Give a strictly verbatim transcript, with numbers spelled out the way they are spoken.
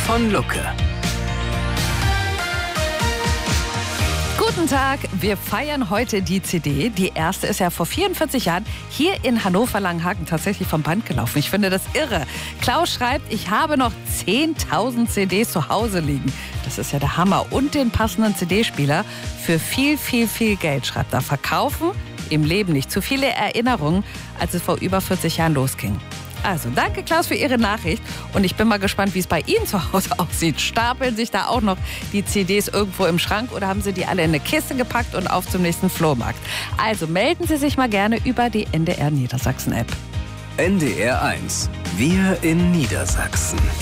von Lucke. Guten Tag, wir feiern heute die C D. Die erste ist ja vor vierundvierzig Jahren hier in Hannover-Langenhagen tatsächlich vom Band gelaufen. Ich finde das irre. Klaus schreibt, ich habe noch zehntausend C Ds zu Hause liegen. Das ist ja der Hammer. Und den passenden C D-Spieler für viel, viel, viel Geld, schreibt er. Verkaufen im Leben nicht. Zu viele Erinnerungen, als es vor über vierzig Jahren losging. Also, danke Klaus für Ihre Nachricht und ich bin mal gespannt, wie es bei Ihnen zu Hause aussieht. Stapeln sich da auch noch die C Ds irgendwo im Schrank oder haben Sie die alle in eine Kiste gepackt und auf zum nächsten Flohmarkt? Also melden Sie sich mal gerne über die N D R Niedersachsen-App. N D R eins. Wir in Niedersachsen.